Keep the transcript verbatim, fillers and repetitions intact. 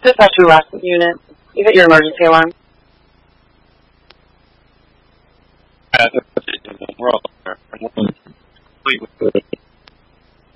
Dispatch to last unit. You hit your emergency alarm. Uh, we're all there. Complete with